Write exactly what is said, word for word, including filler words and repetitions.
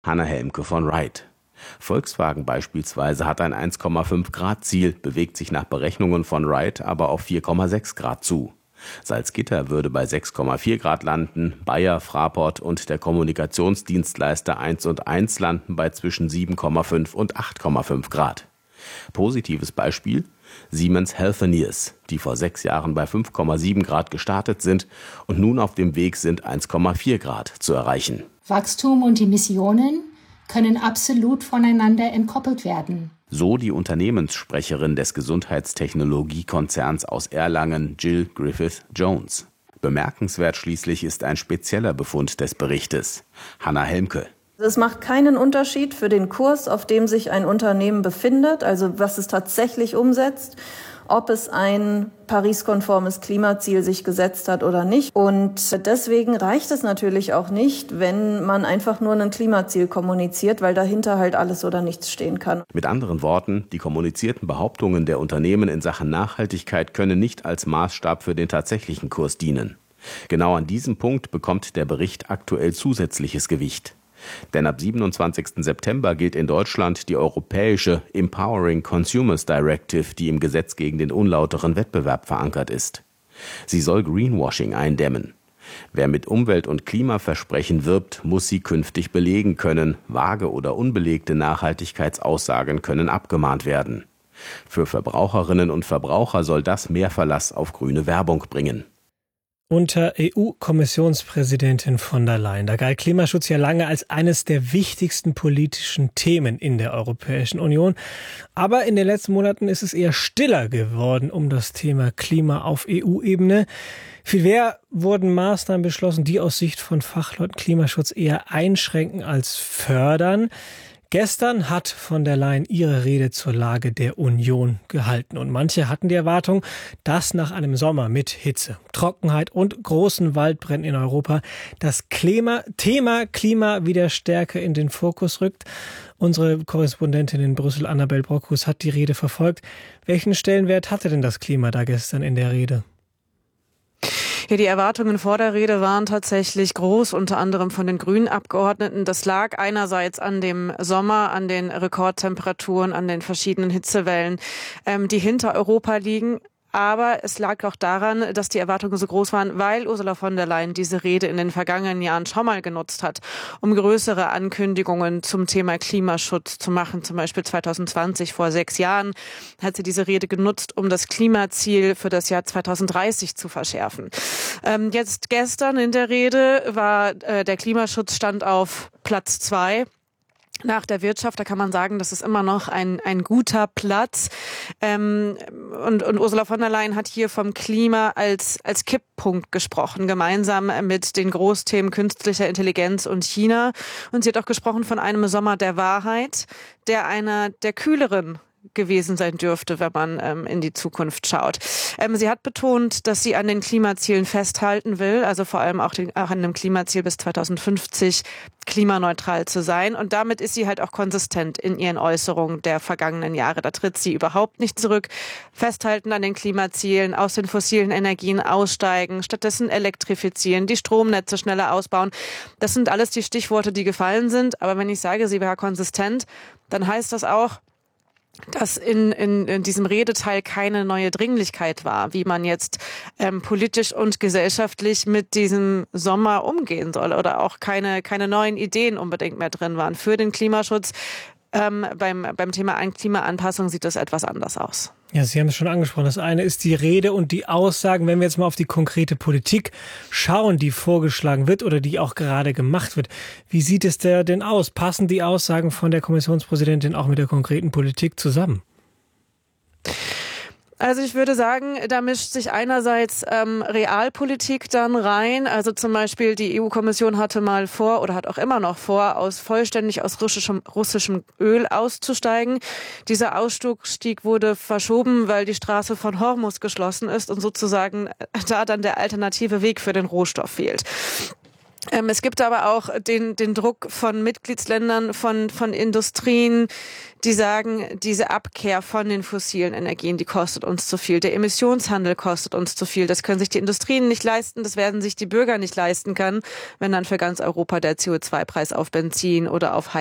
Hanna Helmke von Wright. Volkswagen beispielsweise hat ein eins Komma fünf Grad Ziel, bewegt sich nach Berechnungen von Wright aber auf vier Komma sechs Grad zu. Salzgitter würde bei sechs Komma vier Grad landen, Bayer, Fraport und der Kommunikationsdienstleister eins und eins landen bei zwischen sieben Komma fünf und acht Komma fünf Grad. Positives Beispiel: Siemens Healthineers, die vor sechs Jahren bei fünf Komma sieben Grad gestartet sind und nun auf dem Weg sind, eins Komma vier Grad zu erreichen. Wachstum und Emissionen können absolut voneinander entkoppelt werden. So die Unternehmenssprecherin des Gesundheitstechnologiekonzerns aus Erlangen, Jill Griffith-Jones. Bemerkenswert schließlich ist ein spezieller Befund des Berichtes. Hanna Helmke. Es macht keinen Unterschied für den Kurs, auf dem sich ein Unternehmen befindet, also was es tatsächlich umsetzt, ob es ein Paris-konformes Klimaziel sich gesetzt hat oder nicht. Und deswegen reicht es natürlich auch nicht, wenn man einfach nur ein Klimaziel kommuniziert, weil dahinter halt alles oder nichts stehen kann. Mit anderen Worten, die kommunizierten Behauptungen der Unternehmen in Sachen Nachhaltigkeit können nicht als Maßstab für den tatsächlichen Kurs dienen. Genau an diesem Punkt bekommt der Bericht aktuell zusätzliches Gewicht. Denn ab siebenundzwanzigsten September gilt in Deutschland die europäische Empowering Consumers Directive, die im Gesetz gegen den unlauteren Wettbewerb verankert ist. Sie soll Greenwashing eindämmen. Wer mit Umwelt- und Klimaversprechen wirbt, muss sie künftig belegen können. Vage oder unbelegte Nachhaltigkeitsaussagen können abgemahnt werden. Für Verbraucherinnen und Verbraucher soll das mehr Verlass auf grüne Werbung bringen. Unter E U-Kommissionspräsidentin von der Leyen, da galt Klimaschutz ja lange als eines der wichtigsten politischen Themen in der Europäischen Union. Aber in den letzten Monaten ist es eher stiller geworden um das Thema Klima auf E U-Ebene. Vielmehr wurden Maßnahmen beschlossen, die aus Sicht von Fachleuten Klimaschutz eher einschränken als fördern. Gestern hat von der Leyen ihre Rede zur Lage der Union gehalten. Und manche hatten die Erwartung, dass nach einem Sommer mit Hitze, Trockenheit und großen Waldbränden in Europa das Klima, Thema Klima wieder stärker in den Fokus rückt. Unsere Korrespondentin in Brüssel, Annabel Brockhus, hat die Rede verfolgt. Welchen Stellenwert hatte denn das Klima da gestern in der Rede? Ja, die Erwartungen vor der Rede waren tatsächlich groß, unter anderem von den grünen Abgeordneten. Das lag einerseits an dem Sommer, an den Rekordtemperaturen, an den verschiedenen Hitzewellen, ähm, die hinter Europa liegen. Aber es lag auch daran, dass die Erwartungen so groß waren, weil Ursula von der Leyen diese Rede in den vergangenen Jahren schon mal genutzt hat, um größere Ankündigungen zum Thema Klimaschutz zu machen. Zum Beispiel zwanzig zwanzig, vor sechs Jahren, hat sie diese Rede genutzt, um das Klimaziel für das Jahr zwanzig dreißig zu verschärfen. Ähm, jetzt gestern in der Rede war äh, der Klimaschutz stand auf Platz zwei. Nach der Wirtschaft, da kann man sagen, das ist immer noch ein ein guter Platz. Ähm, und, und Ursula von der Leyen hat hier vom Klima als als Kipppunkt gesprochen, gemeinsam mit den Großthemen künstlicher Intelligenz und China. Und sie hat auch gesprochen von einem Sommer der Wahrheit, der einer der kühleren gewesen sein dürfte, wenn man ähm, in die Zukunft schaut. Ähm, sie hat betont, dass sie an den Klimazielen festhalten will, also vor allem auch, den, auch an dem Klimaziel bis zwanzig fünfzig klimaneutral zu sein. Und damit ist sie halt auch konsistent in ihren Äußerungen der vergangenen Jahre. Da tritt sie überhaupt nicht zurück. Festhalten an den Klimazielen, aus den fossilen Energien aussteigen, stattdessen elektrifizieren, die Stromnetze schneller ausbauen. Das sind alles die Stichworte, die gefallen sind. Aber wenn ich sage, sie wäre konsistent, dann heißt das auch, dass in, in, in diesem Redeteil keine neue Dringlichkeit war, wie man jetzt ähm, politisch und gesellschaftlich mit diesem Sommer umgehen soll oder auch keine, keine neuen Ideen unbedingt mehr drin waren für den Klimaschutz. Ähm, beim, beim Thema Klimaanpassung sieht das etwas anders aus. Ja, Sie haben es schon angesprochen. Das eine ist die Rede und die Aussagen. Wenn wir jetzt mal auf die konkrete Politik schauen, die vorgeschlagen wird oder die auch gerade gemacht wird, wie sieht es da denn aus? Passen die Aussagen von der Kommissionspräsidentin auch mit der konkreten Politik zusammen? Also ich würde sagen, da mischt sich einerseits ähm, Realpolitik dann rein. Also zum Beispiel die E U-Kommission hatte mal vor oder hat auch immer noch vor, aus vollständig aus russischem, russischem Öl auszusteigen. Dieser Ausstieg wurde verschoben, weil die Straße von Hormuz geschlossen ist und sozusagen da dann der alternative Weg für den Rohstoff fehlt. Ähm, es gibt aber auch den, den Druck von Mitgliedsländern, von, von Industrien, die sagen, diese Abkehr von den fossilen Energien, die kostet uns zu viel. Der Emissionshandel kostet uns zu viel. Das können sich die Industrien nicht leisten, das werden sich die Bürger nicht leisten können, wenn dann für ganz Europa der C O zwei Preis auf Benzin oder auf